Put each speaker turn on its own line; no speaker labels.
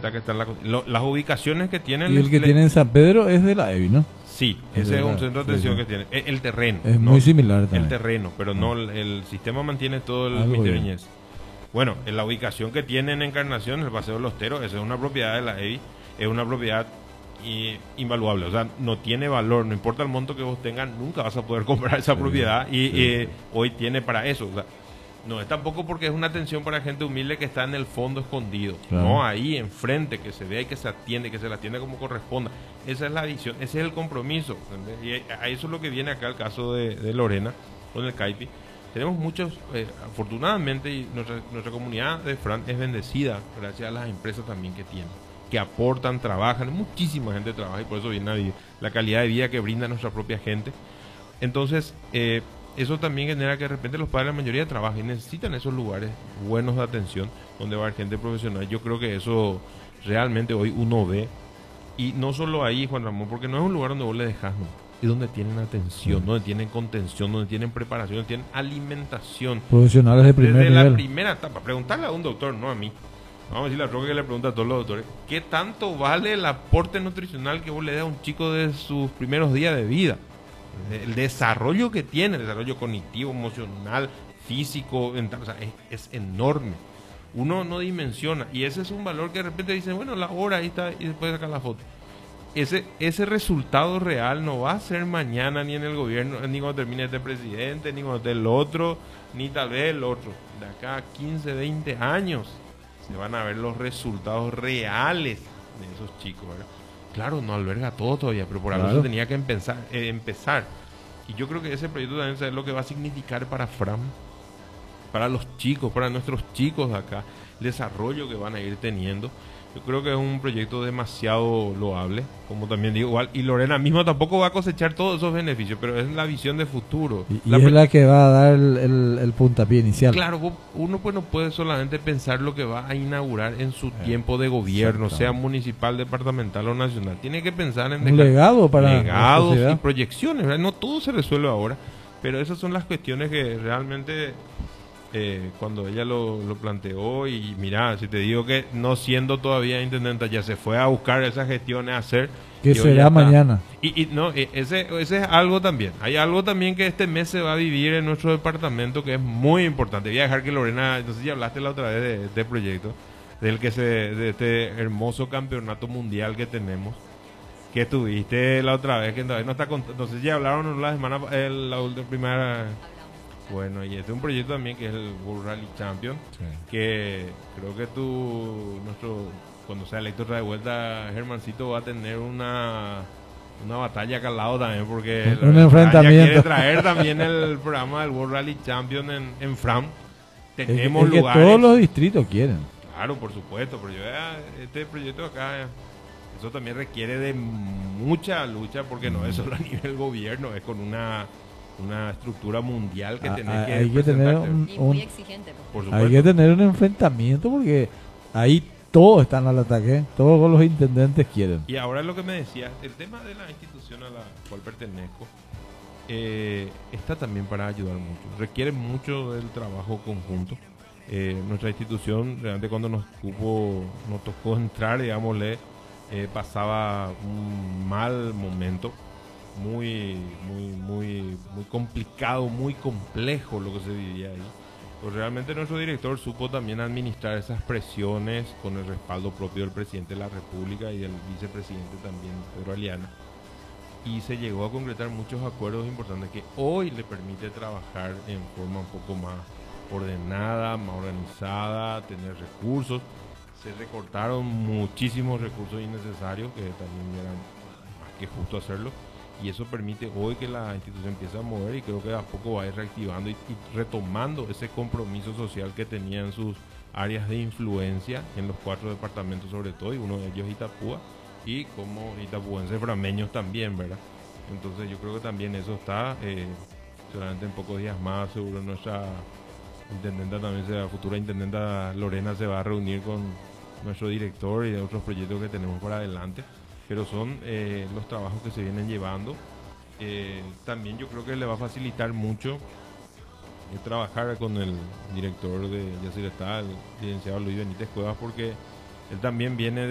pileta que está en las ubicaciones que tienen.
Y el que tiene en San Pedro es de la EVI, ¿no?
Sí, ese es un centro de atención que tiene. El terreno.
Es muy similar también.
El terreno, pero no el sistema mantiene todo el Ministerio de Niñez. Bueno, en la ubicación que tienen en Encarnación, el Paseo de los Teros, esa es una propiedad de la EVI, es una propiedad invaluable, o sea, no tiene valor, no importa el monto que vos tengas, nunca vas a poder comprar esa propiedad y hoy tiene para eso, o sea, no es tampoco porque es una atención para gente humilde que está en el fondo escondido, no ahí enfrente, que se vea y que se atiende, que se la atienda como corresponda. Esa es la visión, ese es el compromiso, ¿entendés? Y a eso es lo que viene acá el caso de Lorena con el CAIPI. Tenemos muchos, afortunadamente, y nuestra comunidad de Fran es bendecida gracias a las empresas también que tienen, que aportan, trabajan, muchísima gente trabaja y por eso viene a vivir la calidad de vida que brinda nuestra propia gente. Entonces, eso también genera que de repente los padres, la mayoría trabajan y necesitan esos lugares buenos de atención donde va a haber gente profesional. Yo creo que eso realmente hoy uno ve, y no solo ahí, Juan Ramón, porque no es un lugar donde vos le dejás, no. Es donde tienen atención, donde tienen contención, donde tienen preparación, donde tienen alimentación.
Profesionales de primer nivel.
Desde la primera etapa. Preguntarle a un doctor, no a mí. Vamos a decirle a Roque que le pregunta a todos los doctores, ¿qué tanto vale el aporte nutricional que vos le das a un chico de sus primeros días de vida? El desarrollo que tiene, el desarrollo cognitivo, emocional, físico, mental, o sea, es enorme. Uno no dimensiona, y ese es un valor que de repente dicen, bueno, la hora ahí está, y después sacan la foto. Ese resultado real no va a ser mañana ni en el gobierno, ni cuando termine este presidente, ni cuando esté el otro, ni tal vez el otro. De acá a 15, 20 años se van a ver los resultados reales de esos chicos, ¿verdad? Claro, no alberga todo todavía, pero por algo se tenía que empezar. Y yo creo que ese proyecto también es lo que va a significar para Fran, para los chicos, para nuestros chicos de acá, el desarrollo que van a ir teniendo. Yo creo que es un proyecto demasiado loable, como también digo, igual, y Lorena misma tampoco va a cosechar todos esos beneficios, pero es la visión de futuro.
Y es la que va a dar el puntapié inicial.
Claro, uno pues no puede solamente pensar lo que va a inaugurar en su tiempo de gobierno, sea municipal, departamental o nacional. Tiene que pensar en
un legado para
legados y proyecciones, ¿verdad? No todo se resuelve ahora, pero esas son las cuestiones que realmente... cuando ella lo planteó, y mira, si te digo que no siendo todavía intendenta ya se fue a buscar esas gestiones a hacer,
que será mañana,
y no, ese es algo también, hay algo también que este mes se va a vivir en nuestro departamento que es muy importante. Voy a dejar que Lorena, no sé si hablaste la otra vez de este proyecto, de este hermoso campeonato mundial que tenemos, que tuviste la otra vez, que todavía no está no sé si hablaron la semana, la primera. Bueno, y este es un proyecto también que es el World Rally Champion, que creo que cuando sea electo de vuelta, Germancito va a tener una batalla acá al lado también, porque
un enfrentamiento.
Quiere traer también el programa del World Rally Champion en Fram. Tenemos
que
lugares.
Todos los distritos quieren.
Claro, por supuesto, pero este proyecto acá, eso también requiere de mucha lucha, porque no es solo a nivel gobierno, es con una estructura mundial que
hay que tener
muy exigente,
por supuesto. Hay que tener un enfrentamiento, porque ahí todos están al ataque, todos los intendentes quieren.
Y ahora lo que me decía, el tema de la institución a la cual pertenezco está también para ayudar mucho, requiere mucho del trabajo conjunto. Nuestra institución, realmente cuando nos tocó entrar, digámosle, pasaba un mal momento, muy complicado, muy complejo lo que se vivía ahí. Pues realmente nuestro director supo también administrar esas presiones con el respaldo propio del presidente de la República y del vicepresidente también, Pedro Aliana, y se llegó a concretar muchos acuerdos importantes que hoy le permite trabajar en forma un poco más ordenada, más organizada, tener recursos. Se recortaron muchísimos recursos innecesarios, que también eran más que justo hacerlo, y eso permite hoy que la institución empiece a mover, y creo que a poco va a ir reactivando y retomando ese compromiso social que tenía en sus áreas de influencia en los 4 departamentos sobre todo, y uno de ellos Itapúa, y como itapuenses frameños también, ¿verdad? Entonces yo creo que también eso está, solamente en pocos días más seguro nuestra intendenta también, futura intendenta Lorena, se va a reunir con nuestro director y de otros proyectos que tenemos por adelante, pero son los trabajos que se vienen llevando. También yo creo que le va a facilitar mucho trabajar con el director de Yacyretá, el licenciado Luis Benítez Cuevas, porque él también viene